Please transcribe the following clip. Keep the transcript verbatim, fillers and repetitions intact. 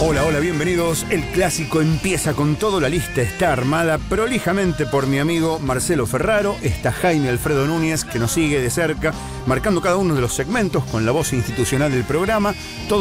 Hola, hola, bienvenidos. El clásico empieza con todo. La lista está armada prolijamente por mi amigo Marcelo Ferraro. Está Jaime Alfredo Núñez, que nos sigue de cerca, marcando cada uno de los segmentos con la voz institucional del programa. Todo